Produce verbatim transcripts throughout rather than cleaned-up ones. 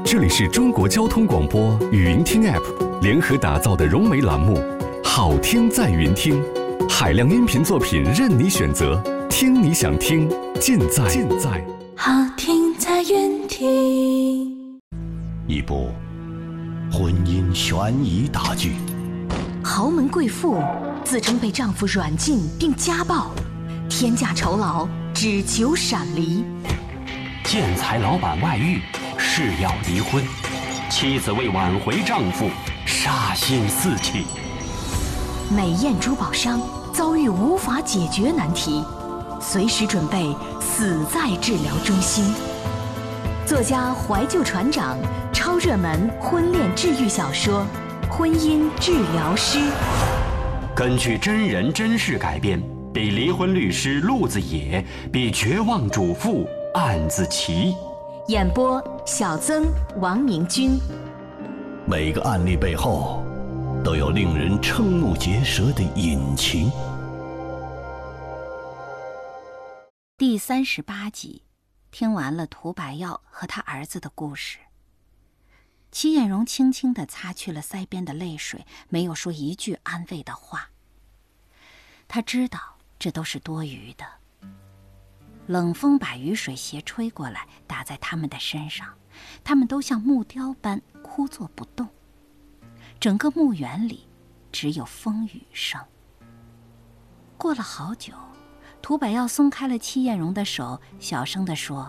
这里是中国交通广播语音听 App 联合打造的融媒栏目，好听在云听，海量音频作品任你选择，听你想听，尽在尽在好听在云听。 一部婚姻悬疑大剧， 豪门贵妇自称被丈夫软禁并家暴，天价酬劳只求闪离。 建材老板外遇，誓要离婚，妻子为挽回丈夫，杀心四起。 美艳珠宝商遭遇无法解决难题，随时准备死在治疗中心。作家怀旧船长超热门婚恋治愈小说《婚姻治疗师》， 根据真人真事改编，比离婚律师陆子野，比绝望主妇案子奇。 演播小曾、王明君。 每个案例背后都有令人瞠目结舌的隐情。 第三十八集，听完了涂百耀和他儿子的故事，戚艳荣轻轻地擦去了腮边的泪水，没有说一句安慰的话。他知道这都是多余的。冷风把雨水斜吹过来，打在他们的身上，他们都像木雕般枯坐不动。整个墓园里只有风雨声。过了好久，涂百耀松开了戚艳荣的手，小声地说：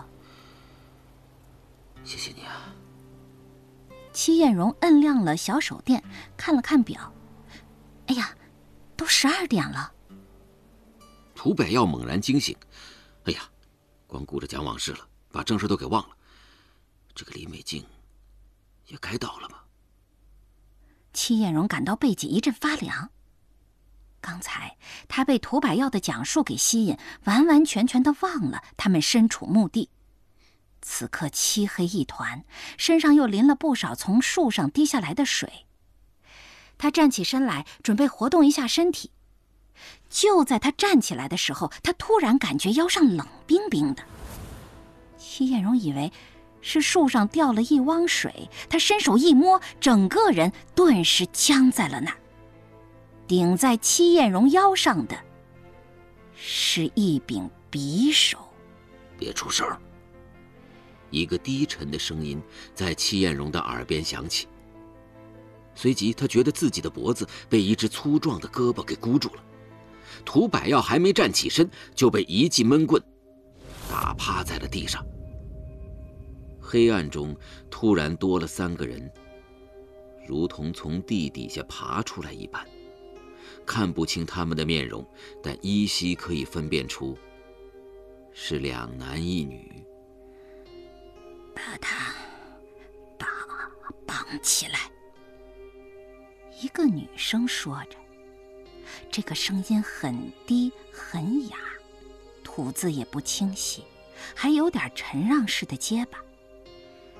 谢谢你啊。 戚艳荣摁亮了小手电，看了看表，哎呀，都十二点了。 涂百耀猛然惊醒，哎呀，光顾着讲往事了，把正事都给忘了。这个李美静也该倒了吧？ 戚艳荣感到背脊一阵发凉。刚才他被涂百耀的讲述给吸引，完完全全地忘了他们身处墓地。此刻漆黑一团，身上又淋了不少从树上滴下来的水。他站起身来，准备活动一下身体。就在他站起来的时候，他突然感觉腰上冷冰冰的。戚艳荣以为是树上掉了一汪水，他伸手一摸，整个人顿时僵在了那儿。顶在戚艳荣腰上的是一柄匕首。 别出声儿！一个低沉的声音在戚艳荣的耳边响起，随即他觉得自己的脖子被一只粗壮的胳膊给箍住了。涂百耀还没站起身，就被一记闷棍打趴在了地上。黑暗中突然多了三个人，如同从地底下爬出来一般，看不清他们的面容，但依稀可以分辨出是两男一女。 把他绑绑起来。一个女生说着，这个声音很低很哑，吐字也不清晰，还有点陈让式的结巴。